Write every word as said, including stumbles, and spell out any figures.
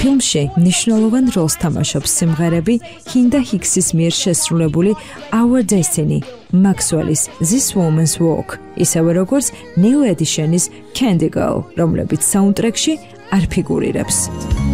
ფილმში მნიშვნელოვან როლს თამაშობს სიმღერები ჰინდა ჰიქსის მიერ შესრულებული Our Destiny, Maxwell-ის This Woman's Walk, ისევე როგორც New Edition-ის Candy Girl, რომლებიც საუნდტრეკში არ ფიგურირებს.